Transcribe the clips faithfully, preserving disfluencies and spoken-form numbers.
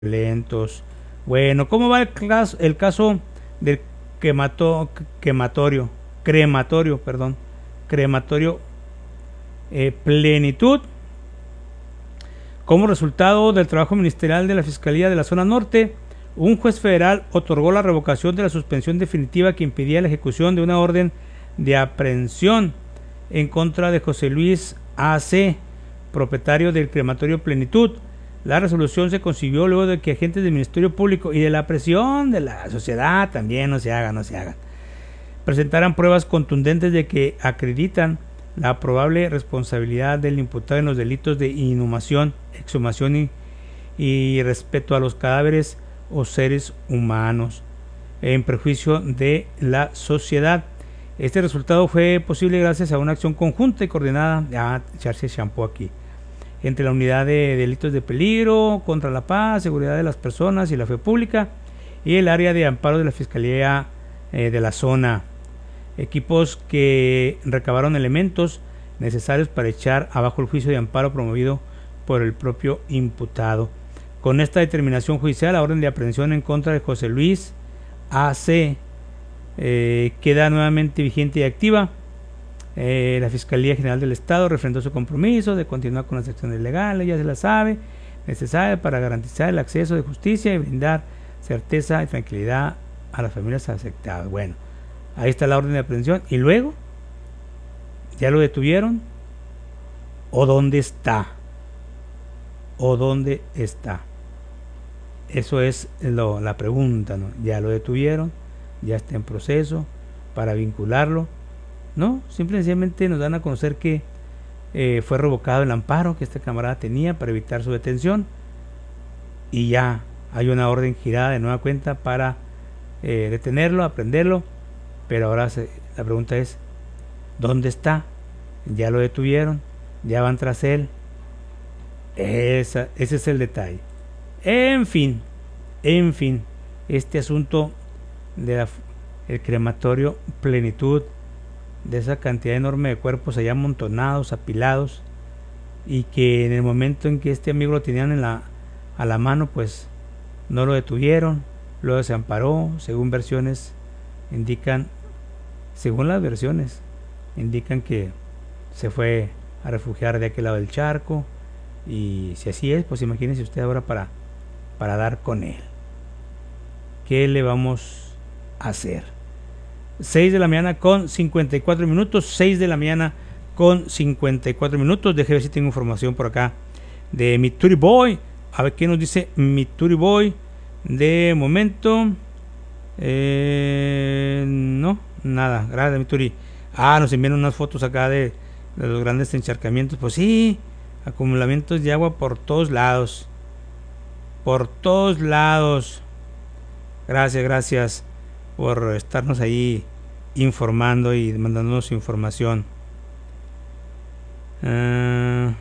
Lentos. Bueno, ¿cómo va el caso, el caso del quemato, quematorio, crematorio, perdón, crematorio eh, Plenitud? Como resultado del trabajo ministerial de la Fiscalía de la Zona Norte, un juez federal otorgó la revocación de la suspensión definitiva que impedía la ejecución de una orden de aprehensión en contra de José Luis A C, propietario del crematorio Plenitud. La resolución se concibió luego de que agentes del Ministerio Público y de la presión de la sociedad, también no se hagan, no se hagan, presentaran pruebas contundentes de que acreditan la probable responsabilidad del imputado en los delitos de inhumación, exhumación y, y respeto a los cadáveres o seres humanos, en perjuicio de la sociedad. Este resultado fue posible gracias a una acción conjunta y coordinada, a echarse shampoo aquí, entre la Unidad de Delitos de Peligro contra la Paz, Seguridad de las Personas y la Fe Pública y el área de amparo de la Fiscalía eh, de la zona, equipos que recabaron elementos necesarios para echar abajo el juicio de amparo promovido por el propio imputado. Con esta determinación judicial, la orden de aprehensión en contra de José Luis A C eh, queda nuevamente vigente y activa. Eh, la Fiscalía General del Estado refrendó su compromiso de continuar con las acciones legales, ya se la sabe, necesarias para garantizar el acceso de justicia y brindar certeza y tranquilidad a las familias afectadas. Bueno, ahí está la orden de aprehensión. ¿Y luego? ¿Ya lo detuvieron? ¿O dónde está? ¿O dónde está? Eso es lo, la pregunta, ¿no? ¿Ya lo detuvieron? ¿Ya está en proceso para vincularlo? No, simplemente nos dan a conocer que eh, fue revocado el amparo que este camarada tenía para evitar su detención y ya hay una orden girada de nueva cuenta para eh, detenerlo, aprenderlo, pero ahora se, la pregunta es, ¿dónde está? ¿Ya lo detuvieron? ¿Ya van tras él? Esa, ese es el detalle. En fin, en fin, este asunto del crematorio Plenitud, de esa cantidad enorme de cuerpos allá amontonados, apilados, y que en el momento en que este amigo lo tenían en la, a la mano, pues no lo detuvieron, luego se amparó, según versiones indican, según las versiones indican que se fue a refugiar de aquel lado del charco, y si así es, pues imagínense usted ahora para, para dar con él. ¿Qué le vamos a hacer? seis de la mañana con cincuenta y cuatro minutos, seis de la mañana con cincuenta y cuatro minutos. Déjeme ver si tengo información por acá de mi Turi Boy. A ver qué nos dice mi Turi Boy. De momento, eh, no, nada. Gracias, mi Turi. Ah, nos envían unas fotos acá de, de los grandes encharcamientos. Pues sí, acumulamientos de agua por todos lados. Por todos lados. Gracias, gracias por estarnos ahí informando y mandándonos información. Uh,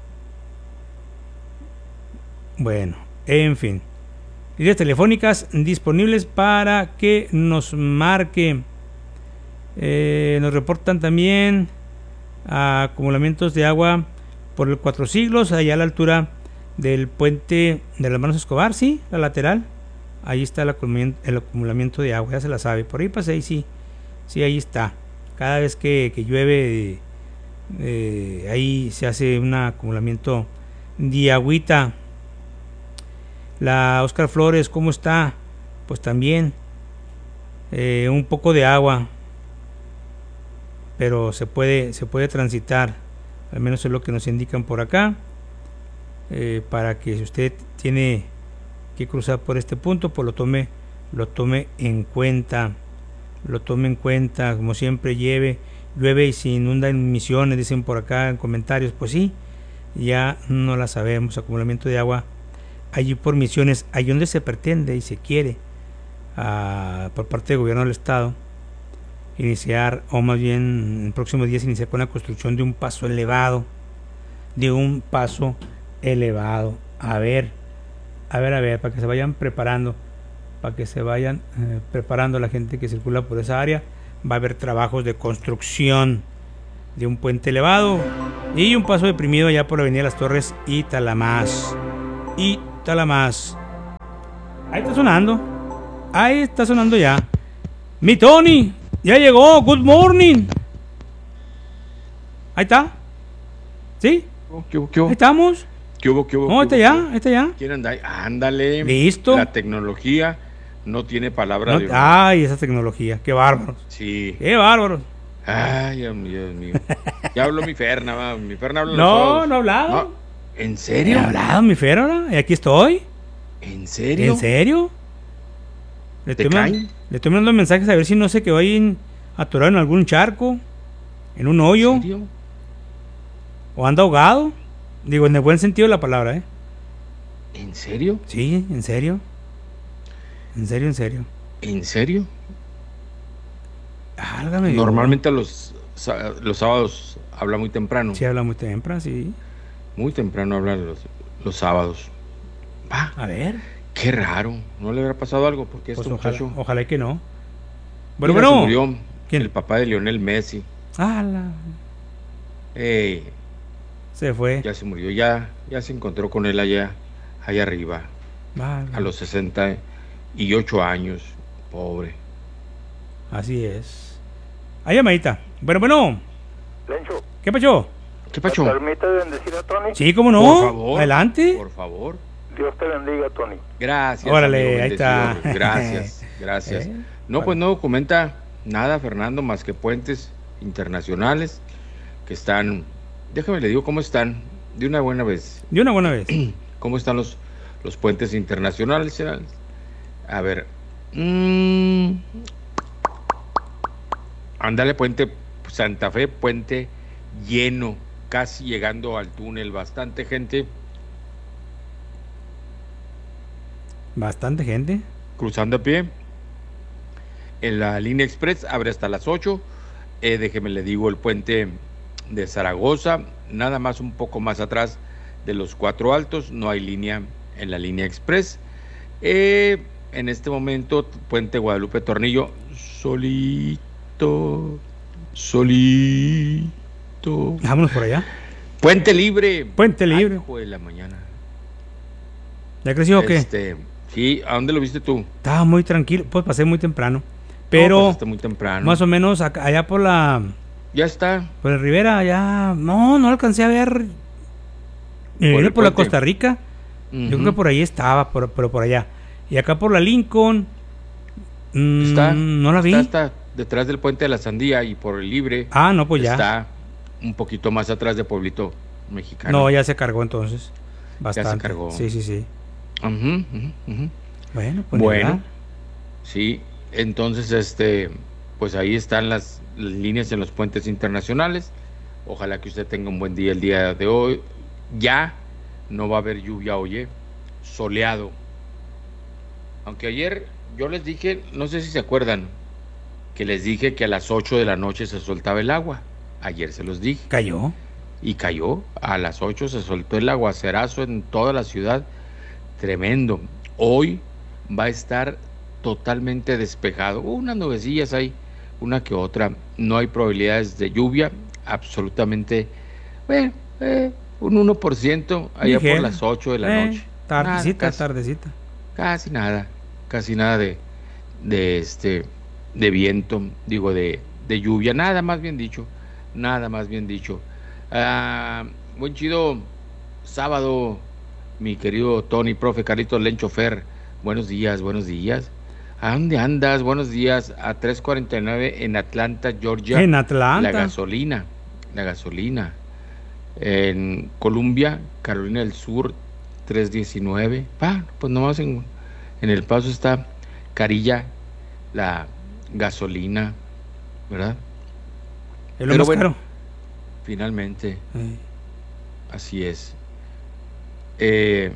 bueno, en fin, líneas telefónicas disponibles para que nos marque. Eh, nos reportan también acumulamientos de agua por el Cuatro Siglos, allá a la altura del puente de las Manos Escobar, sí, la lateral. Ahí está el acumulamiento, el acumulamiento de agua, ya se la sabe. Por ahí pasé y sí, sí, ahí está. Cada vez que, que llueve, eh, ahí se hace un acumulamiento de agüita. La Oscar Flores, ¿cómo está? Pues también eh, un poco de agua, pero se puede, se puede transitar. Al menos es lo que nos indican por acá. Eh, para que si usted tiene que cruzar por este punto, pues lo tome, lo tome en cuenta, lo tome en cuenta, como siempre lleve, llueve y se inunda en Misiones, dicen por acá en comentarios, pues sí, ya no la sabemos, acumulamiento de agua allí por Misiones, allí donde se pretende y se quiere, uh, por parte del gobierno del estado, iniciar, o más bien en próximos días iniciar con la construcción de un paso elevado, de un paso elevado, a ver, A ver, a ver, para que se vayan preparando, para que se vayan eh, preparando la gente que circula por esa área. Va a haber trabajos de construcción de un puente elevado y un paso deprimido allá por la avenida Las Torres y Talamás. Y Talamás. Ahí está sonando. Ahí está sonando ya. Mi Tony, ya llegó. Good morning. Ahí está. ¿Sí? ¿Qué hubo, qué hubo? Ahí estamos. ¿Qué hubo, qué hubo? No, ahí está ya, ahí está ya. ¿Quién anda ahí? Ándale. Listo. La tecnología no tiene palabra No, de honor. ay, esa tecnología. Qué bárbaros. Sí. Qué bárbaros. Ay, Dios mío, Dios mío. Ya habló mi Ferna, va. Mi Ferna habla los No, sábados. no ha hablado. No. ¿En ¿He serio? hablado, mi Fer, ahora? Y aquí estoy. ¿En serio? ¿En serio? Le ¿Te estoy, man- caen? le estoy mandando mensajes a ver si no se quedó ahí en- atorado en algún charco, en un hoyo, ¿En serio? o anda ahogado. Digo, en el buen sentido de la palabra, ¿eh? ¿En serio? Sí, en serio. En serio, en serio. ¿En serio? Álgame Dios. Normalmente los, sa- los sábados habla muy temprano. Sí, habla muy temprano, sí. Muy temprano habla los, los sábados. Va, A ver, qué raro. ¿No le habrá pasado algo? Porque pues este ojalá, muchacho... ojalá que no. Bueno, Mira, bueno. se murió ¿Quién? el papá de Lionel Messi. Ah, la- Ey, se fue. ya se murió, ya, ya se encontró con él allá, allá arriba, Vale. a los sesenta y ocho años. Pobre. Así es. Ahí, llamadita. Bueno, bueno. Lencho, ¿Qué pasó? ¿Qué ¿me pasó? permite bendecir a Tony? Sí, cómo no. Por favor. Adelante. Por favor. Dios te bendiga, Tony. Gracias. Órale, amigo ahí está. bendecido. Gracias, gracias. Eh, No, vale. pues no documenta nada, Fernando, más que puentes internacionales que están, déjame le digo cómo están, de una buena vez. De una buena vez. ¿Cómo están los, los puentes internacionales? A ver. mm, ándale, puente Santa Fe, puente lleno, casi llegando al túnel, bastante gente Bastante gente. cruzando a pie. En la línea express abre hasta las ocho. Eh, déjeme le digo el puente de Zaragoza, nada más un poco más atrás de los Cuatro Altos, no hay línea en la línea express. Eh, en este momento, puente Guadalupe Tornillo, solito, solito. Vámonos por allá. Puente libre. Puente libre. Ay, hijo de la mañana. ¿Ya creció o qué? Este, sí, ¿a dónde lo viste tú? Estaba muy tranquilo. Pues pasé muy temprano. No, Pero pasaste muy temprano. más o menos acá- allá por la... Ya está. Por el Rivera, allá... No, no alcancé a ver... Eh, Por por el por la puente. Costa Rica. Yo creo que Ujú. por ahí estaba, por- pero por allá. Y acá por la Lincoln... mm, Está, no la vi. Está hasta detrás del puente de la Sandía y por el Libre. Ah, no, pues ya. Está un poquito más atrás de Pueblito Mexicano. No, ya se cargó entonces. Bastante. cargó. Sí, sí, sí. Ujú, ujú, ujú. Bueno, pues Bueno, nada. sí, entonces este, pues ahí están las, las líneas en los puentes internacionales. Ojalá que usted tenga un buen día el día de hoy. Ya no va a haber lluvia, oye, soleado. Aunque ayer yo les dije, no sé si se acuerdan, que les dije que a las ocho de la noche se soltaba el agua. Ayer se los dije. Cayó. Y cayó, a las ocho se soltó el aguacerazo en toda la ciudad, tremendo. Hoy va a estar totalmente despejado, unas nubecillas hay, una que otra, no hay probabilidades de lluvia, absolutamente, bueno, eh, un uno por ciento allá Ligera. por las ocho de la Eh, noche. Tardecita, Nada, casi, tardecita. casi nada, casi nada de, de este, de viento, digo, de, de lluvia, nada más bien dicho, nada más bien dicho. Ah, buen chido sábado, mi querido Tony, profe Carlitos Lencho Fer. Buenos días, buenos días. ¿A dónde andas? Buenos días. A tres cuarenta y nueve en Atlanta, Georgia. En Atlanta. La gasolina, la gasolina. En Columbia, Carolina del Sur, tres diecinueve. Ah, pues nomás en, en El Paso está Carilla, la gasolina, ¿verdad? Es lo Pero más bueno, caro. Finalmente, Eh, así es. Eh,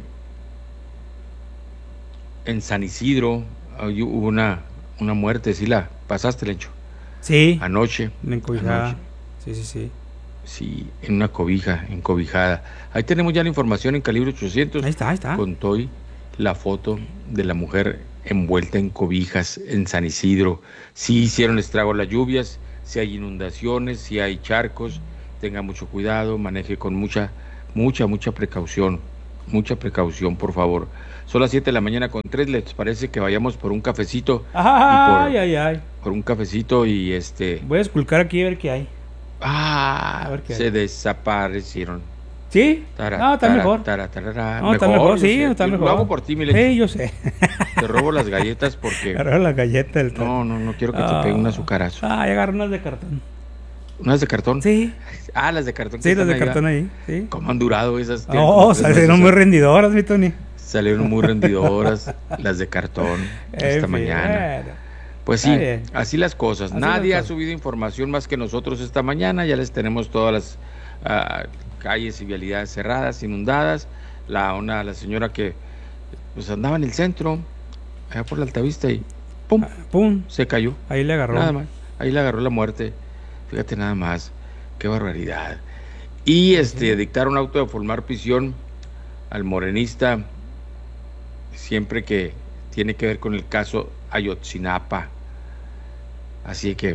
en San Isidro hay- hubo una, una muerte, ¿sí la pasaste, Lencho? Sí, Anoche. en encobijada. anoche. Sí, sí, sí. Sí, en una cobija, encobijada. Ahí tenemos ya la información en calibre ochocientos. Ahí está, ahí está. Con Toy, la foto de la mujer envuelta en cobijas en San Isidro. Sí hicieron estrago las lluvias, si hay inundaciones, si hay charcos, tenga mucho cuidado, maneje con mucha, mucha, mucha precaución. mucha precaución, por favor. Son las siete de la mañana con tres, ¿les parece que vayamos por un cafecito? Ay, y por, ay, ay. Por un cafecito y este... Voy a esculcar aquí a ver qué hay. Ah, A ver qué se hay. desaparecieron. ¿Sí? Tara, No, está tara, mejor. tara, tarara. No, está mejor, sí, yo sé. está Yo mejor. Lo hago por ti, mi Lencho. Sí, yo sé. Te robo las galletas porque... Agarra la galleta del No, no, no quiero que te Ah. pegue un azucarazo. Ah, y agarra unas de cartón. ¿Unas de cartón? Sí, Ah, las de cartón. que sí, las están de ahí, cartón ¿va? ahí. Sí. ¿Cómo han durado esas? Tienen Oh, como tres salieron meses, muy ¿eh? rendidoras, mi Tony. Salieron muy rendidoras las de cartón En esta fin, mañana. bueno. Pues sí, Está bien. así las cosas. Así Nadie las ha cosas. subido información más que nosotros esta mañana. Ya les tenemos todas las ah, calles y vialidades cerradas, inundadas. La una, la señora que pues andaba en el centro, allá por la Altavista y ¡pum! Pum, Se cayó. ahí le agarró. Nada más. Ahí le agarró la muerte. Fíjate nada más. Qué barbaridad. Y este dictaron auto de formar prisión al morenista siempre que tiene que ver con el caso Ayotzinapa. Así que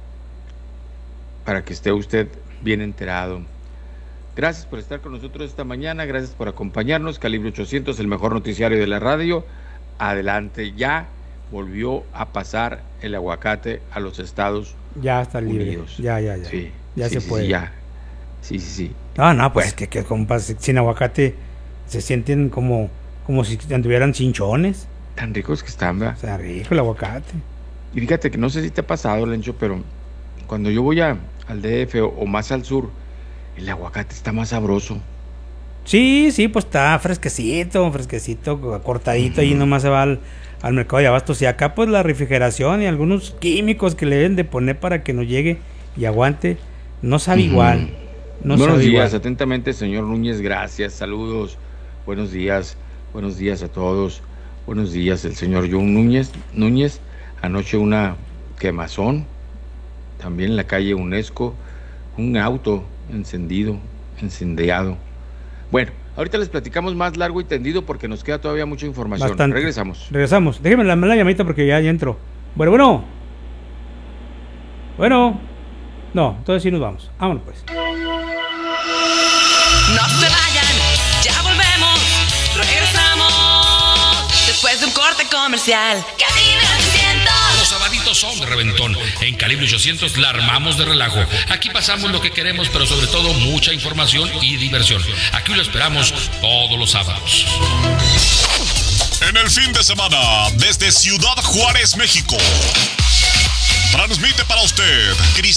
para que esté usted bien enterado. Gracias por estar con nosotros esta mañana, gracias por acompañarnos. Calibre ochocientos, el mejor noticiario de la radio. Adelante, ya volvió a pasar el aguacate a los Estados Ya está libre. Unidos. Ya, ya, ya. Sí, ya sí, se sí, puede. sí, ya. Sí, sí, sí. No, no, pues que, que compas, sin aguacate se sienten como, como si anduvieran cinchones. Tan ricos que están, ¿verdad? O sea, rico el aguacate. Y fíjate que no sé si te ha pasado, Lencho, pero cuando yo voy a, al D F o, o más al sur, el aguacate está más sabroso. Sí, sí, pues está fresquecito, fresquecito, cortadito, ahí nomás se va al, al mercado de abastos. Y acá pues la refrigeración y algunos químicos que le deben de poner para que nos llegue y aguante, no sabe Ujú. igual. No Buenos sabe días, igual. atentamente, señor Núñez, gracias, saludos, buenos días, buenos días a todos, buenos días, el señor John Núñez, Núñez, anoche una quemazón, también en la calle UNESCO, un auto encendido, incendiado. Bueno, ahorita les platicamos más largo y tendido porque nos queda todavía mucha información. Bastante. Regresamos. Regresamos. Déjenme la, la llamadita porque ya, ya entró. Bueno, bueno. Bueno. No, entonces sí nos vamos. Vámonos pues. No se vayan, ya volvemos, regresamos después de un corte comercial. Calibre ochocientos. Los sabaditos son de reventón. En Calibre ochocientos la armamos de relajo. Aquí pasamos lo que queremos, pero sobre todo mucha información y diversión. Aquí lo esperamos todos los sábados. En el fin de semana, desde Ciudad Juárez, México, transmite para usted